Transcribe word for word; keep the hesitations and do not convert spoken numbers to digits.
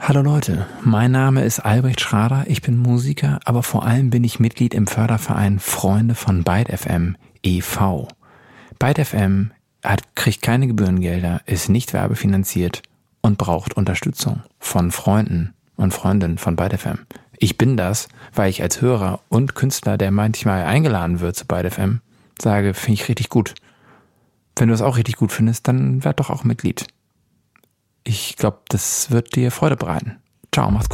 Hallo Leute, mein Name ist Albrecht Schrader, ich bin Musiker, aber vor allem bin ich Mitglied im Förderverein Freunde von Byte F M e V Byte F M hat, kriegt keine Gebührengelder, ist nicht werbefinanziert und braucht Unterstützung von Freunden und Freundinnen von Byte F M. Ich bin das, weil ich als Hörer und Künstler, der manchmal eingeladen wird zu Byte F M, sage, finde ich richtig gut. Wenn du es auch richtig gut findest, dann werd doch auch Mitglied. Ich glaube, das wird dir Freude bereiten. Ciao, mach's gut.